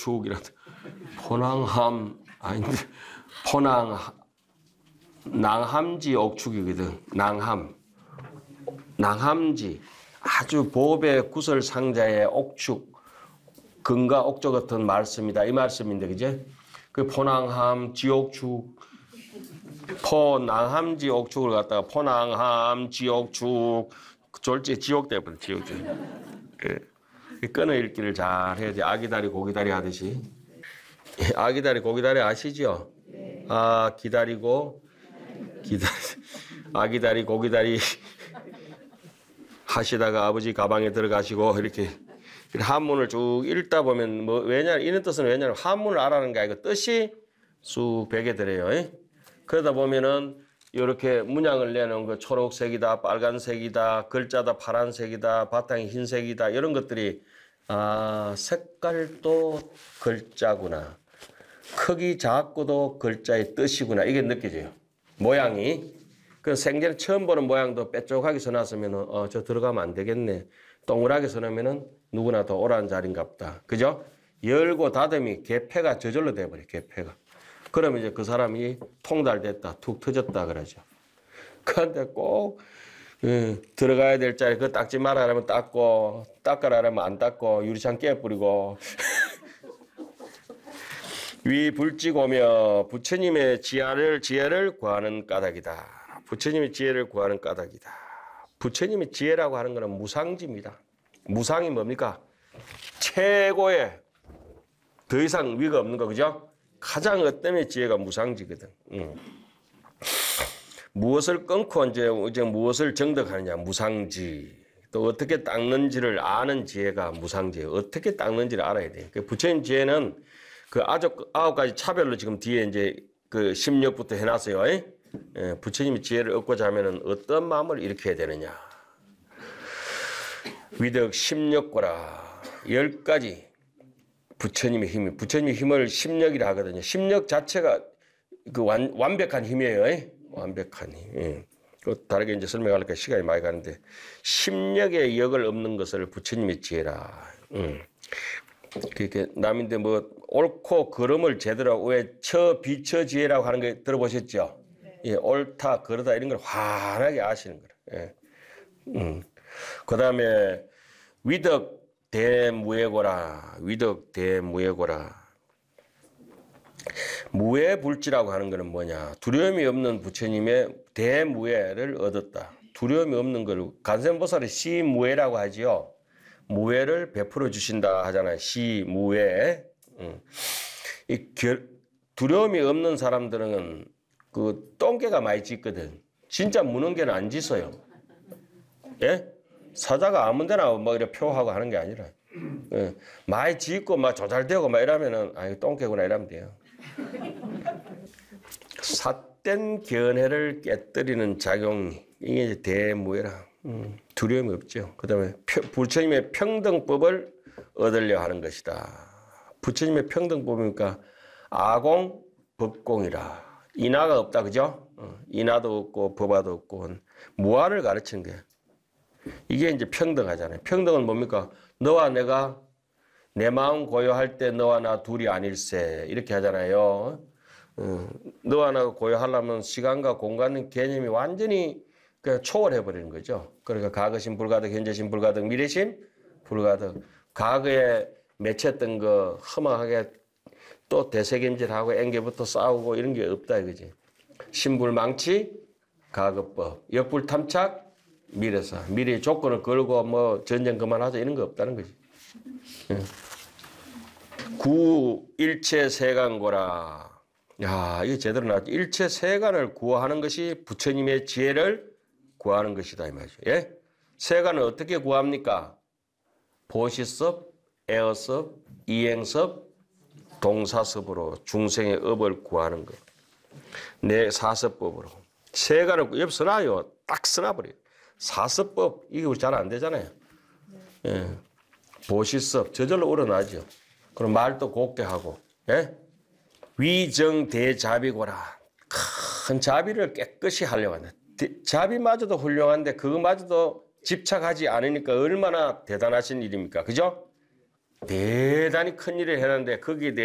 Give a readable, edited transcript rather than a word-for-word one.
지옥축이라도 포낭함 아닌데 낭함지 옥축이거든. 낭함지 아주 보배 구설 상자의 옥축 금과 옥조 같은 말씀이다 이 말씀인데 그제 그 포낭함 지옥축 포낭함지 옥축을 갖다가 포낭함 지옥축 졸지 지옥 돼버려 지옥. 끊어 읽기를 잘 해야지. 아기다리 고기다리 하듯이. 아기다리 고기다리 아시죠? 아 기다리고 아기다리 고기다리 하시다가 아버지 가방에 들어가시고 이렇게 한문을 쭉 읽다 보면 뭐 왜냐 이런 뜻은 왜냐면 한문을 알아는 게 아니고 뜻이 쑥 베게 들어요. 그러다 보면은 이렇게 문양을 내는 거 초록색이다, 빨간색이다, 글자다 파란색이다, 바탕이 흰색이다 이런 것들이 아 색깔도 글자구나, 크기 작고도 글자의 뜻이구나 이게 느껴져요. 모양이. 그 생전에 처음 보는 모양도 빼쪽하게 써놨으면은 저 들어가면 안 되겠네. 동그랗게 써놓으면은 누구나 더 오라는 자리인가 보다. 그죠? 열고 닫음이 개폐가 저절로 돼버려. 개폐가. 그러면 이제 그 사람이 통달됐다, 툭 터졌다 그러죠. 그런데 꼭 들어가야 될 자리 그거 닦지 말아라 하면 닦고 닦아라 하면 안 닦고 유리창 깨뿌리고 위 불찍오며 부처님의 지혜를 구하는 까닭이다. 부처님의 지혜를 구하는 까닭이다. 부처님의 지혜라고 하는 것은 무상지입니다. 무상이 뭡니까? 최고의 더 이상 위가 없는 거 그죠? 가장 어떤 지혜가 무상지거든. 무엇을 끊고 이제 무엇을 정득하느냐 무상지. 또 어떻게 닦는지를 아는 지혜가 무상지. 어떻게 닦는지를 알아야 돼. 그 부처님 지혜는 그 아홉 가지 차별로 지금 뒤에 이제 그 16부터 해놨어요. 부처님의 지혜를 얻고자 하면은 어떤 마음을 일으켜야 되느냐. 위덕 16고라 10가지 부처님의 힘이 부처님의 힘을 심력이라 하거든요. 심력 자체가 그 완벽한 힘이에요. 완벽한 힘. 다르게 이제 설명하니까 시간이 많이 가는데 심력의 역을 없는 것을 부처님의 지혜라. 그렇게 남인데 뭐 옳고 그름을 제대로 왜 처비처 지혜라고 하는 거 들어보셨죠? 예, 옳다 그러다 이런 걸 환하게 아시는 거라. 예. 그다음에 위덕 대무예고라. 위덕 대무예고라. 무예불지라고 하는 것은 뭐냐? 두려움이 없는 부처님의 대무예를 얻었다. 두려움이 없는 걸 간센보살이 시무예라고 하지요. 무예를 베풀어 주신다 하잖아요. 시무예. 두려움이 없는 사람들은 그 똥개가 많이 짖거든. 진짜 무는 개는 안 짖어요. 예? 사자가 아무 데나 뭐 이렇게 표하고 하는 게 아니라. 예. 많이 짖고 막 조잘되고 막 이러면은 아, 이거 똥개구나 이러면 돼요. 삿된 견해를 깨뜨리는 작용 이게 이제 대무예라. 두려움이 없죠. 그다음에 부처님의 평등법을 얻으려 하는 것이다. 부처님의 평등법이니까 아공 법공이라. 인하가 없다 그죠? 인하도 없고 법화도 없고 무아를 가르치는 거예요. 이게 이제 평등하잖아요. 평등은 뭡니까? 너와 내가 내 마음 고요할 때 너와 나 둘이 아닐세 이렇게 하잖아요. 너와 나가 고요하려면 시간과 공간의 개념이 완전히 그냥 초월해버리는 거죠. 그러니까 과거심 불가득, 현재심 불가득, 미래심 불가득. 과거에 맺혔던 거 허망하게 또 대세김질하고 앵겨부터 싸우고 이런 게 없다 이거지. 신불망치, 과거법, 역불탐착, 미래사. 미래의 조건을 걸고 뭐 전쟁 그만하자 이런 거 없다는 거지. 구 일체세간고라. 야, 이게 제대로 나왔지. 일체세간을 구하는 것이 부처님의 지혜를 구하는 것이다 이 말이죠. 예? 세간을 어떻게 구합니까? 보시섭, 애어섭, 이행섭, 동사섭으로 중생의 업을 구하는 것. 내 사섭법으로. 세간을 옆 써놔요. 딱 써놔버려요. 사섭법 이게 우리 잘 안 되잖아요. 예. 보시섭 저절로 우러나죠. 그럼 말도 곱게 하고. 예? 위정대자비고라. 큰 자비를 깨끗이 하려고 한다. 자비마저도 훌륭한데 그거마저도 집착하지 않으니까 얼마나 대단하신 일입니까? 그죠? 대단히 큰 일을 해놨는데 거기에 대해